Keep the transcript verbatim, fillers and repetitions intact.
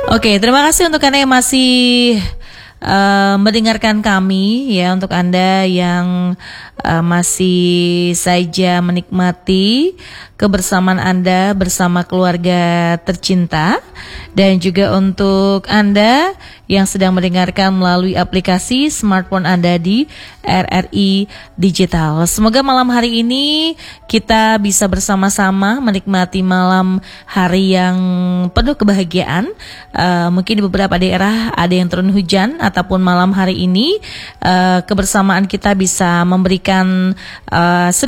Oke, terima kasih untuk Anda yang masih uh, mendengarkan kami ya, untuk Anda yang uh, masih saja menikmati kebersamaan Anda bersama keluarga tercinta, dan juga untuk Anda yang sedang mendengarkan melalui aplikasi smartphone Anda di R R I Digital. Semoga malam hari ini kita bisa bersama-sama menikmati malam hari yang penuh kebahagiaan. Uh, mungkin di beberapa daerah ada yang turun hujan, ataupun malam hari ini uh, kebersamaan kita bisa memberikan uh,